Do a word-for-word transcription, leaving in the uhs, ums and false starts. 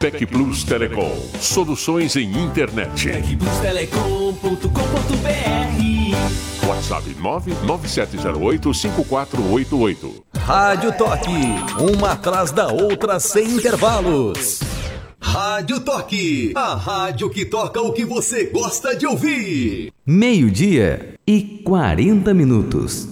Tec Plus Telecom. Soluções em internet. tec plus telecom ponto com ponto b r. WhatsApp nove nove sete zero oito cinco quatro oito oito. Rádio Toque, uma atrás da outra sem intervalos. Rádio Toque, a rádio que toca o que você gosta de ouvir. Meio-dia e quarenta minutos.